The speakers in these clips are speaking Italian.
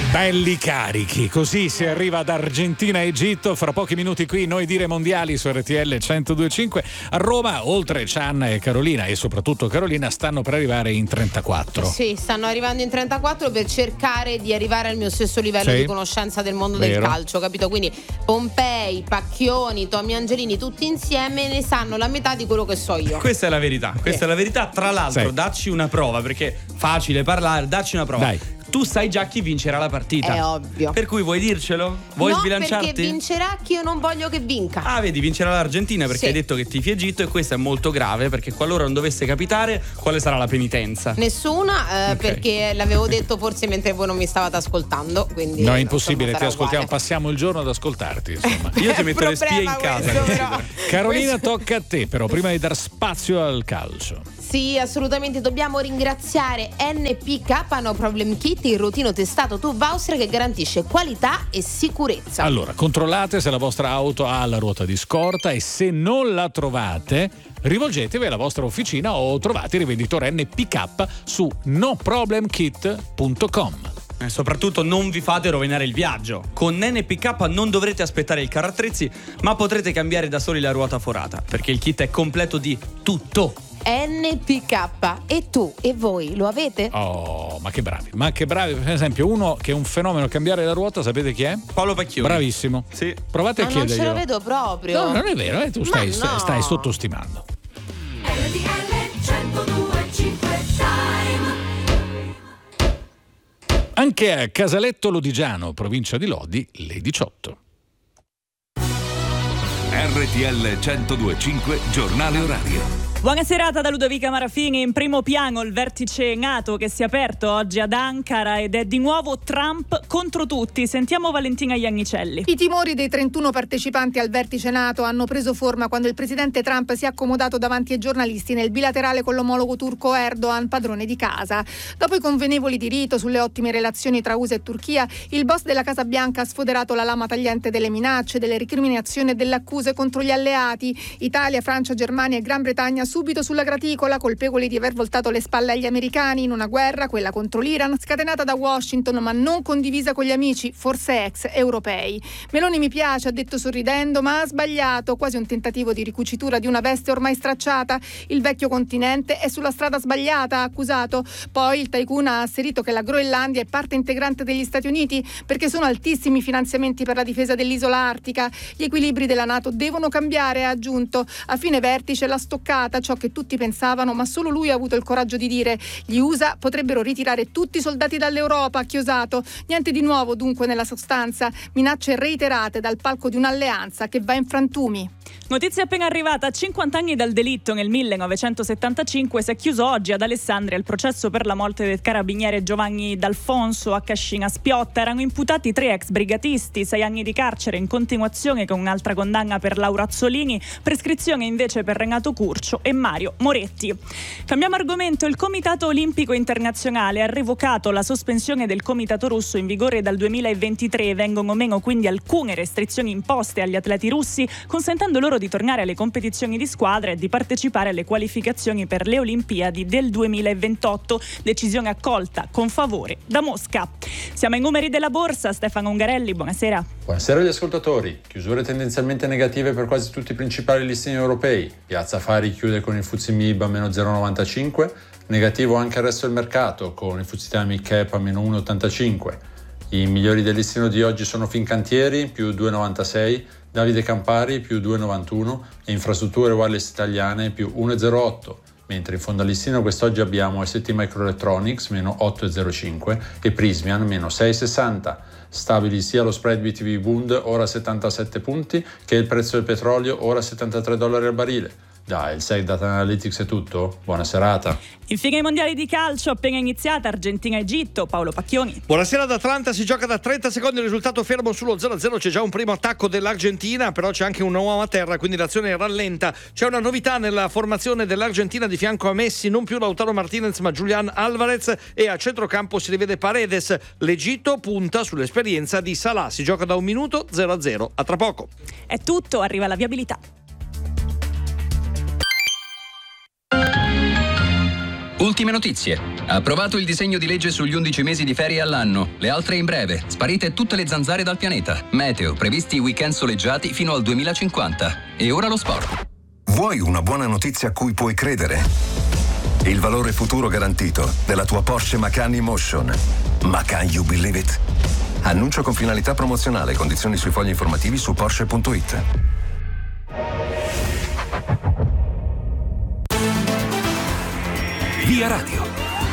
Belli carichi, così si arriva ad Argentina e Egitto. Fra pochi minuti qui Noi Dire Mondiali su RTL 102.5. A Roma, oltre Cianna e Carolina, e soprattutto Carolina, stanno per arrivare in 34. Sì, stanno arrivando in 34 per cercare di arrivare al mio stesso livello di conoscenza del mondo del calcio, capito? Quindi Pompei, Pacchioni, Tommy Angelini, tutti insieme ne sanno la metà di quello che so io. Questa è la verità, questa è la verità. Tra l'altro, dacci una prova, perché facile parlare, dacci una prova. Dai. Tu sai già chi vincerà la partita. È ovvio. Per cui vuoi dircelo? Vuoi sbilanciarti? Perché vincerà chi io non voglio che vinca. Ah, vedi, vincerà l'Argentina perché hai detto che tifi Egitto, e questo è molto grave, perché qualora non dovesse capitare, quale sarà la penitenza? Nessuna, perché l'avevo detto forse mentre voi non mi stavate ascoltando, quindi no, è impossibile, ti ascoltiamo, uguale. Passiamo il giorno ad ascoltarti, insomma. Io ti metto le spie in casa. Carolina, tocca a te, però prima di dar spazio al calcio. Sì, assolutamente, dobbiamo ringraziare NPK No Problem Kit, il routine testato TUV Austria che garantisce qualità e sicurezza. Allora, controllate se la vostra auto ha la ruota di scorta e se non la trovate, rivolgetevi alla vostra officina o trovate il rivenditore NPK su noproblemkit.com. Soprattutto non vi fate rovinare il viaggio. Con NPK non dovrete aspettare il carro attrezzi, ma potrete cambiare da soli la ruota forata, perché il kit è completo di tutto. NPK, e tu e voi lo avete? Oh, ma che bravi, per esempio uno che è un fenomeno a cambiare la ruota, sapete chi è? Paolo Pacchioni. Bravissimo. Sì. Provate a chiederglielo. Non ce lo vedo proprio. No, non è vero, tu stai sottostimando. Anche a Casaletto Lodigiano, provincia di Lodi, le 18. RTL 102.5, giornale orario. Buona serata da Ludovica Marafini. In primo piano il vertice NATO che si è aperto oggi ad Ankara ed è di nuovo Trump contro tutti. Sentiamo Valentina Iannicelli. I timori dei 31 partecipanti al vertice NATO hanno preso forma quando il presidente Trump si è accomodato davanti ai giornalisti nel bilaterale con l'omologo turco Erdogan, padrone di casa. Dopo i convenevoli di rito sulle ottime relazioni tra USA e Turchia, il boss della Casa Bianca ha sfoderato la lama tagliente delle minacce, delle recriminazioni e delle accuse contro gli alleati. Italia, Francia, Germania e Gran Bretagna subito sulla graticola, colpevoli di aver voltato le spalle agli americani in una guerra, quella contro l'Iran, scatenata da Washington ma non condivisa con gli amici, forse ex europei. Meloni mi piace, ha detto sorridendo, ma ha sbagliato, quasi un tentativo di ricucitura di una veste ormai stracciata. Il vecchio continente è sulla strada sbagliata, ha accusato. Poi il tycoon ha asserito che la Groenlandia è parte integrante degli Stati Uniti perché sono altissimi i finanziamenti per la difesa dell'isola artica. Gli equilibri della NATO devono cambiare, ha aggiunto. A fine vertice la stoccata, ciò che tutti pensavano, ma solo lui ha avuto il coraggio di dire: gli USA potrebbero ritirare tutti i soldati dall'Europa, ha chiosato. Niente di nuovo dunque nella sostanza, minacce reiterate dal palco di un'alleanza che va in frantumi. Notizia appena arrivata: a 50 anni dal delitto nel 1975 si è chiuso oggi ad Alessandria il processo per la morte del carabiniere Giovanni D'Alfonso a Cascina Spiotta. Erano imputati 3 ex brigatisti, 6 anni di carcere in continuazione con un'altra condanna per Laura Azzolini, prescrizione invece per Renato Curcio e Mario Moretti. Cambiamo argomento. Il Comitato Olimpico Internazionale ha revocato la sospensione del Comitato Russo in vigore dal 2023. Vengono meno quindi alcune restrizioni imposte agli atleti russi, consentendo loro di tornare alle competizioni di squadra e di partecipare alle qualificazioni per le Olimpiadi del 2028. Decisione accolta con favore da Mosca. Siamo ai numeri della borsa. Stefano Ungarelli, buonasera. Buonasera agli ascoltatori. Chiusure tendenzialmente negative per quasi tutti i principali listini europei. Piazza Affari chiude con il FTSE MIB a meno 0,95, negativo anche il resto del mercato con il FTSE Mid Cap a meno 1,85. I migliori del listino di oggi sono Fincantieri più 2,96, Davide Campari più 2,91 e Infrastrutture Wireless Italiane più 1,08. Mentre in fondo al listino quest'oggi abbiamo ST Microelectronics meno 8,05 e Prysmian meno 6,60. Stabili sia lo spread BTP Bund ora a 77 punti che il prezzo del petrolio ora a $73 al barile. Dai, il 6 Data Analytics è tutto. Buona serata. Infine i mondiali di calcio appena iniziata, Argentina-Egitto. Paolo Pacchioni. Buonasera da Atlanta, si gioca da 30 secondi, il risultato fermo sullo 0-0, c'è già un primo attacco dell'Argentina, però c'è anche un uomo a terra, quindi l'azione rallenta. C'è una novità nella formazione dell'Argentina: di fianco a Messi non più Lautaro Martinez ma Julián Álvarez, e a centrocampo si rivede Paredes. L'Egitto punta sull'esperienza di Salah. Si gioca da 1 minuto, 0-0. A tra poco. È tutto, arriva la viabilità. Ultime notizie. Approvato il disegno di legge sugli 11 mesi di ferie all'anno. Le altre in breve. Sparite tutte le zanzare dal pianeta. Meteo, previsti weekend soleggiati fino al 2050. E ora lo sport. Vuoi una buona notizia a cui puoi credere? Il valore futuro garantito della tua Porsche Macan E-Motion. Macan, you believe it? Annuncio con finalità promozionale. Condizioni sui fogli informativi su Porsche.it. Via Radio.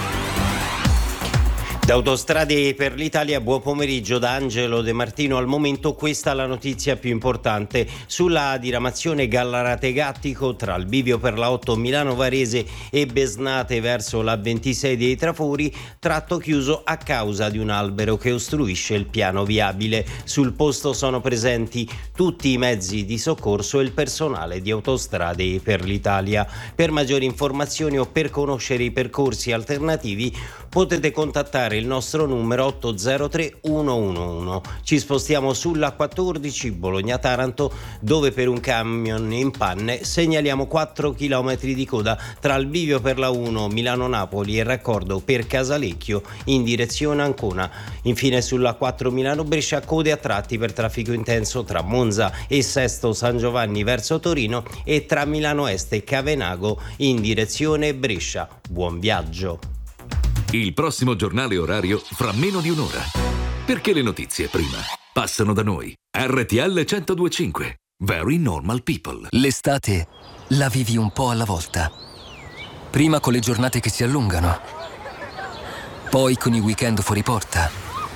Da Autostrade per l'Italia, buon pomeriggio da Angelo De Martino. Al momento questa è la notizia più importante. Sulla diramazione Gallarate-Gattico tra il bivio per la 8 Milano Varese e Besnate verso la 26 dei Trafori, tratto chiuso a causa di un albero che ostruisce il piano viabile. Sul posto sono presenti tutti i mezzi di soccorso e il personale di Autostrade per l'Italia. Per maggiori informazioni o per conoscere i percorsi alternativi potete contattare il nostro numero 803 111. Ci spostiamo sulla 14 Bologna-Taranto, dove per un camion in panne segnaliamo 4 km di coda tra il bivio per la 1 Milano-Napoli e il raccordo per Casalecchio in direzione Ancona. Infine sulla 4 Milano-Brescia, code a tratti per traffico intenso tra Monza e Sesto San Giovanni verso Torino e tra Milano Est e Cavenago in direzione Brescia. Buon viaggio. Il prossimo giornale orario fra meno di un'ora. Perché le notizie prima passano da noi. RTL 102.5. Very normal people. L'estate la vivi un po' alla volta. Prima con le giornate che si allungano. Poi con i weekend fuori porta.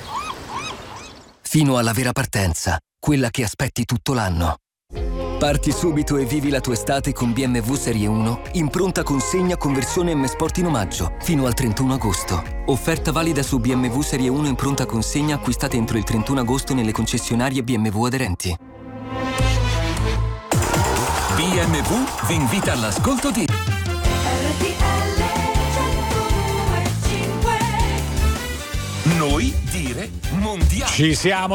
Fino alla vera partenza, quella che aspetti tutto l'anno. Parti subito e vivi la tua estate con BMW Serie 1 in pronta consegna con versione M Sport in omaggio fino al 31 agosto. Offerta valida su BMW Serie 1 in pronta consegna acquistate entro il 31 agosto nelle concessionarie BMW aderenti. BMW vi invita all'ascolto di Noi dire mondiale. Ci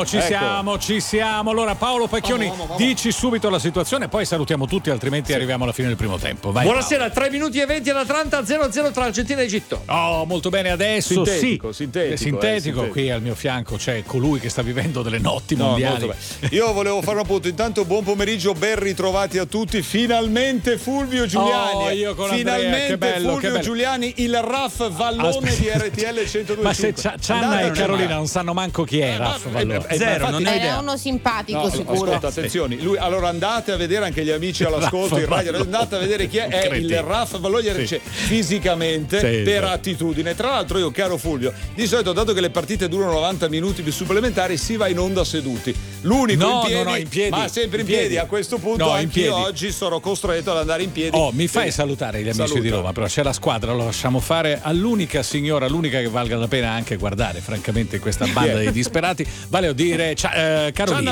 siamo. Allora Paolo Pacchioni, dici subito la situazione, poi salutiamo tutti, altrimenti arriviamo alla fine del primo tempo. Vai, buonasera, 3 minuti e 20 ad Atlanta, 0-0 tra Argentina e Egitto. Oh, molto bene adesso. Sintetico. Qui al mio fianco c'è colui che sta vivendo delle notti mondiali. Io volevo fare un appunto. Intanto buon pomeriggio, ben ritrovati a tutti. Finalmente Fulvio Giuliani. Io con Andrea, che bello, Fulvio che bello. Giuliani, il Raff Vallone di RTL 102.5. Ma se Cianna e Carolina non sanno manco chi è Raff Vallone. Zero, non è idea. È uno simpatico, sicuro. Ascolta, attenzione, lui, allora andate a vedere anche gli amici all'ascolto in radio, andate a vedere chi è il Raff Vallone, fisicamente, per attitudine. Tra l'altro io, caro Fulvio, di solito dato che le partite durano 90 minuti di supplementari si va in onda seduti. L'unico in piedi, ma sempre in piedi. A questo punto anch'io oggi sono costretto ad andare in piedi. Mi fai salutare gli amici di Roma, però c'è la squadra, lo lasciamo fare all'unica signora, l'unica che valga la pena anche guardare, francamente, questa banda di disperati, vale a dire Carolina.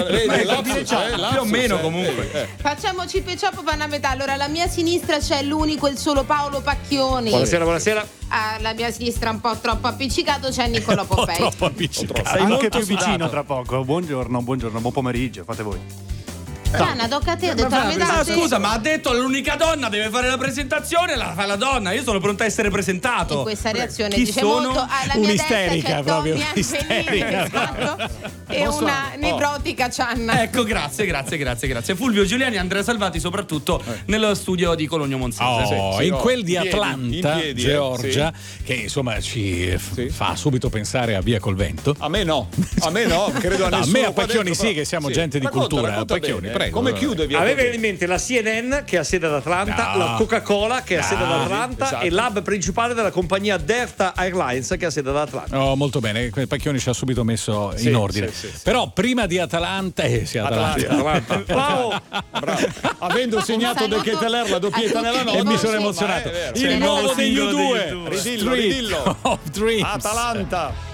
Più o meno comunque. Facciamo chip e chop per una metà. Allora, alla mia sinistra c'è l'unico e il solo Paolo Pacchioni. Buonasera. Alla mia sinistra un po' troppo appiccicato c'è Nicola Pompei. Troppo appiccicato. Sei anche più vicino tra poco. Buongiorno, buon pomeriggio, fate voi. Anna, tocca a te, ho detto la metà. Ma scusa, ma ha detto l'unica donna deve fare la presentazione, la fa la donna. Io sono pronta a essere presentato. In questa reazione Chi dice sono? molto. Alla mia Un'isterica destra c'è proprio. Tommy Angelini, e una nevrotica Cianna. Ecco, grazie. Fulvio Giuliani e Andrea Salvati, soprattutto nello studio di Cologno Monzese. In quel di Atlanta, Georgia, che insomma ci fa subito pensare a Via col Vento. A me no, credo a nessuno. A me a Pacchioni sì, che siamo gente di cultura. Pacchioni, prego. Come chiude Via? Aveva in mente la CNN che ha sede ad Atlanta, la Coca-Cola che ha sede ad Atlanta e l'hub principale della compagnia Delta Airlines che ha sede ad Atlanta. Molto bene, Pacchioni ci ha subito messo in ordine. Però prima di Atalanta, Atlanta. Bravo. Avendo segnato De Ketteler la doppietta nella notte, e mi sono emozionato. Il nuovo degli U2. Ridillo. Atalanta.